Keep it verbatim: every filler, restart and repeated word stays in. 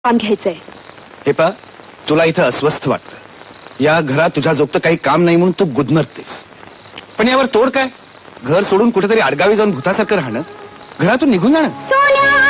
काम घ्यायचंय. हे पा, तुला इथं अस्वस्थ वाटतं. या घरात तुझ्या जोगतं काही काम नाही म्हणून तू गुदमरतेस. पण यावर तोड काय? घर सोडून कुठेतरी आडगावी जाऊन भूतासारखं राहणं, घरातून निघून जाणं.